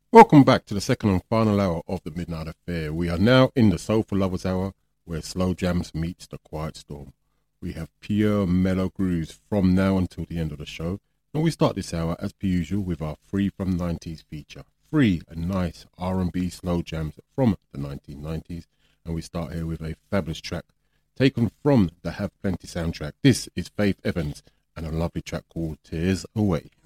Welcome back to the second and final hour of the Midnight Affair. We are now in the Soulful Lovers Hour, where slow jams meets the quiet storm. We have pure mellow grooves from now until the end of the show, and we start this hour as per usual with our Free from 90s feature. Free and nice R&B slow jams from the 1990s, and we start here with a fabulous track taken from the Have Plenty soundtrack. This is Faith Evans and a lovely track called Tears Away.